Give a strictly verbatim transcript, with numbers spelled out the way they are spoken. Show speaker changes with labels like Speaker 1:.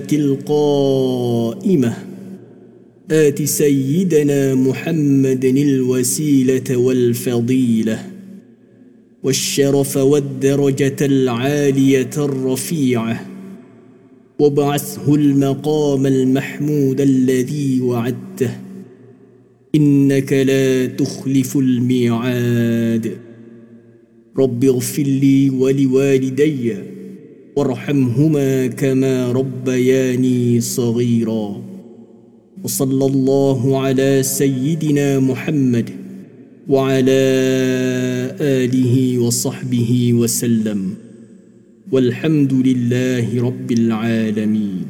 Speaker 1: القائمة آت سيدنا محمد الوسيلة والفضيلة والشرف والدرجة العالية الرفيعة وابعثه المقام المحمود الذي وعدته إنك لا تخلف الميعاد. رب اغفر لي ولوالدي وارحمهما كما ربياني صغيرا. وصلى الله على سيدنا محمد وعلى آله وصحبه وسلم والحمد لله رب العالمين.